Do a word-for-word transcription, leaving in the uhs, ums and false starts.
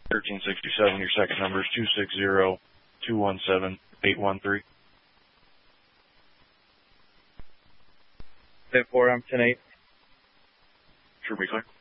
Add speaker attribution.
Speaker 1: thirteen sixty-seven. Your second number is two six zero, two one seven, eight one three.
Speaker 2: ten four, I'm ten eight.
Speaker 1: Sure, be clear.